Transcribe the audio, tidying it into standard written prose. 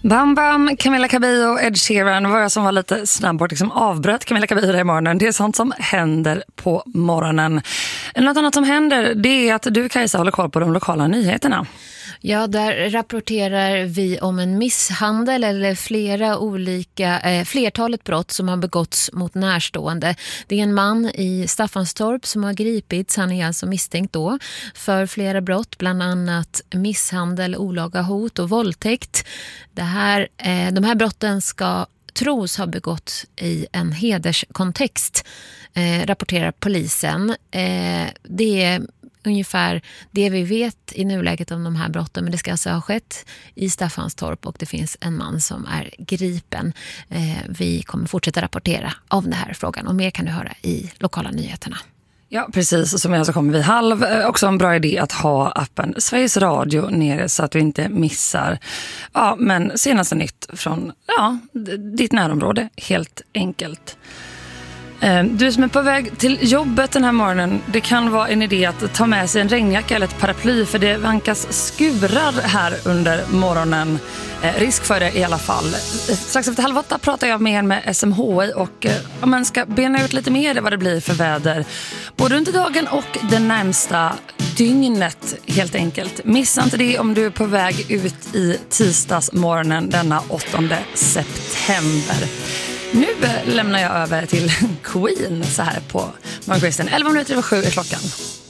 Bam bam, Camilla Cabello och Ed Sheeran var jag som var lite snabb och liksom avbröt Camilla Cabello där i morgonen. Det är sånt som händer på morgonen. Något annat som händer, det är att du, Kajsa, håller koll på de lokala nyheterna. Ja, där rapporterar vi om en misshandel eller flertalet brott som har begåtts mot närstående. Det är en man i Staffanstorp som har gripits. Han är alltså misstänkt då för flera brott, bland annat misshandel, olaga hot och våldtäkt. De här brotten ska tros ha begåtts i en hederskontext, rapporterar polisen. Det är ungefär det vi vet i nuläget om de här brotten, men det ska alltså ha skett i Staffanstorp och det finns en man som är gripen. Vi kommer fortsätta rapportera om den här frågan och mer kan du höra i lokala nyheterna. Ja, precis. Som jag så kommer vi halv. Också en bra idé att ha appen Sveriges Radio nere så att du inte missar men senaste nytt från ditt närområde, helt enkelt. Du som är på väg till jobbet den här morgonen, det kan vara en idé att ta med sig en regnjacka eller ett paraply, för det vankas skurar här under morgonen. Risk för det i alla fall. Strax efter 7:30 pratar jag med SMHI och man ska bena ut lite mer vad det blir för väder både under dagen och den närmsta dygnet, helt enkelt. Missa inte det om du är på väg ut i tisdagsmorgonen denna 8 september. Nu lämnar jag över till Queen så här på morgonkvisten. 11:07 är klockan.